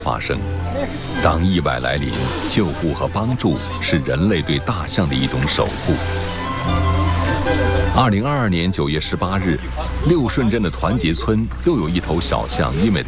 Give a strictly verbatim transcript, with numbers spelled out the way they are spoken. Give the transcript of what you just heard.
发生。当意外来临，救护和帮助是人类对大象的一种守护。二零二二年九月十八日，六顺镇的团结村又有一头小象因为